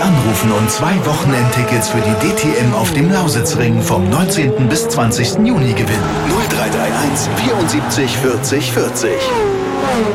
anrufen und 2 Wochenendtickets für die DTM auf dem Lausitzring vom 19. bis 20. Juni gewinnen. 0331 74 40 40.